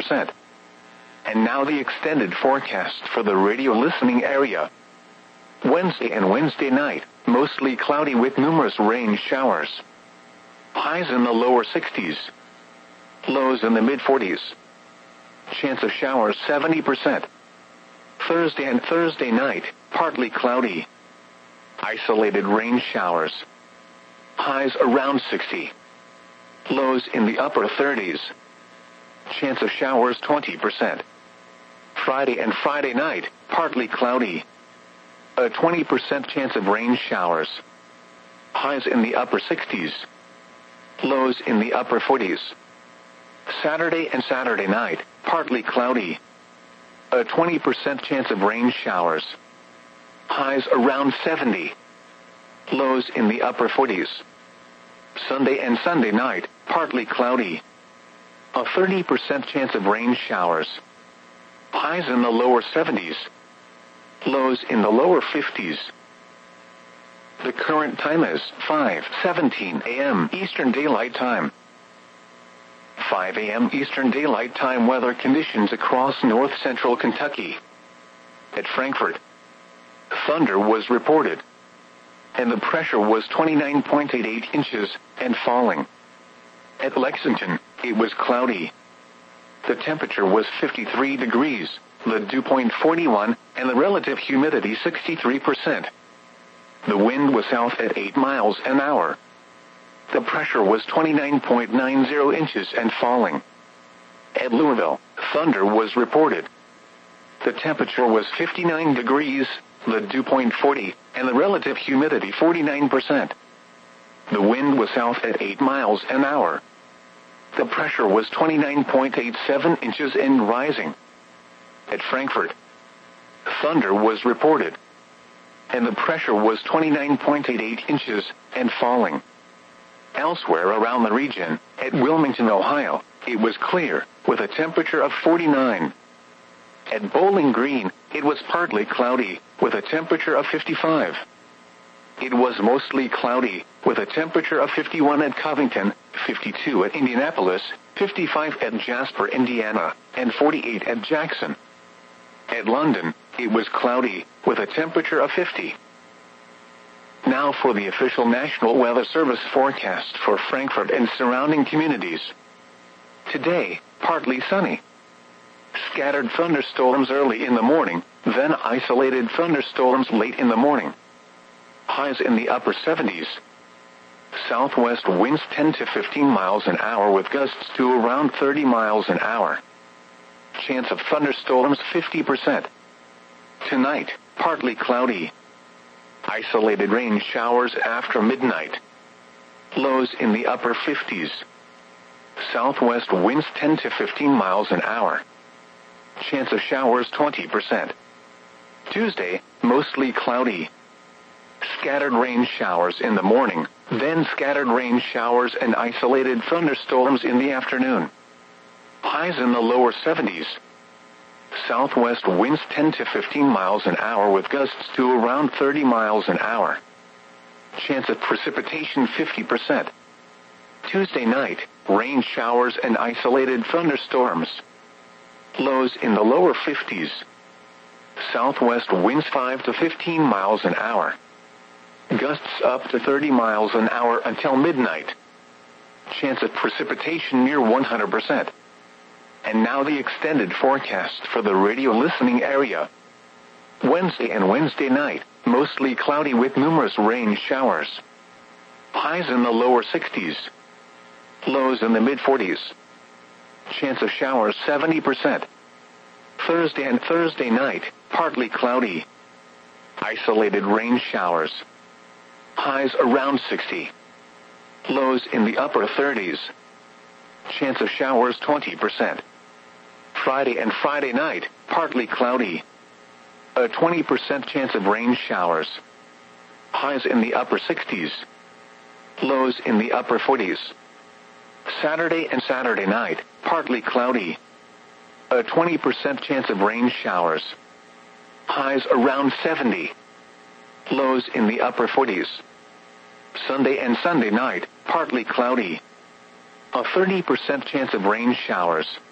70%. And now the extended forecast for the radio listening area. Wednesday and Wednesday night, mostly cloudy with numerous rain showers. Highs in the lower 60s. Lows in the mid-40s. Chance of showers 70%. Thursday and Thursday night, partly cloudy. Isolated rain showers. Highs around 60. Lows in the upper 30s. Chance of showers 20%. Friday and Friday night, partly cloudy. A 20% chance of rain showers. Highs in the upper 60s. Lows in the upper 40s. Saturday and Saturday night, partly cloudy. A 20% chance of rain showers. Highs around 70. Lows in the upper 40s. Sunday and Sunday night, partly cloudy. A 30% chance of rain showers. Highs in the lower 70s. Lows in the lower 50s. The current time is 5:17 a.m. Eastern Daylight Time. 5 a.m. Eastern Daylight Time weather conditions across north-central Kentucky. At Frankfort, thunder was reported, and the pressure was 29.88 inches and falling. At Lexington, it was cloudy. The temperature was 53 degrees, the dew point 41, and the relative humidity 63%. The wind was south at 8 miles an hour. The pressure was 29.90 inches and falling. At Louisville, thunder was reported. The temperature was 59 degrees, the dew point 40, and the relative humidity 49%. The wind was south at 8 miles an hour. The pressure was 29.87 inches and rising. At Frankfort, thunder was reported, and the pressure was 29.88 inches and falling. Elsewhere around the region, at Wilmington, Ohio, it was clear, with a temperature of 49. At Bowling Green, it was partly cloudy, with a temperature of 55. It was mostly cloudy, with a temperature of 51 at Covington, 52 at Indianapolis, 55 at Jasper, Indiana, and 48 at Jackson. At London, it was cloudy, with a temperature of 50. Now for the official National Weather Service forecast for Frankfort and surrounding communities. Today, partly sunny. Scattered thunderstorms early in the morning, then isolated thunderstorms late in the morning. Highs in the upper 70s. Southwest winds 10 to 15 miles an hour with gusts to around 30 miles an hour. Chance of thunderstorms 50%. Tonight, partly cloudy. Isolated rain showers after midnight. Lows in the upper 50s. Southwest winds 10 to 15 miles an hour. Chance of showers 20%. Tuesday, mostly cloudy. Scattered rain showers in the morning, then scattered rain showers and isolated thunderstorms in the afternoon. Highs in the lower 70s. Southwest winds 10 to 15 miles an hour with gusts to around 30 miles an hour. Chance of precipitation 50%. Tuesday night, rain showers and isolated thunderstorms. Lows in the lower 50s. Southwest winds 5 to 15 miles an hour. Gusts up to 30 miles an hour until midnight. Chance of precipitation near 100%. And now the extended forecast for the radio listening area. Wednesday and Wednesday night, mostly cloudy with numerous rain showers. Highs in the lower 60s. Lows in the mid-40s. Chance of showers 70%. Thursday and Thursday night, partly cloudy. Isolated rain showers. Highs around 60. Lows in the upper 30s. Chance of showers 20%. Friday and Friday night, partly cloudy. A 20% chance of rain showers. Highs in the upper 60s. Lows in the upper 40s. Saturday and Saturday night, partly cloudy. A 20% chance of rain showers. Highs around 70. Lows in the upper 40s. Sunday and Sunday night, partly cloudy. A 30% chance of rain showers.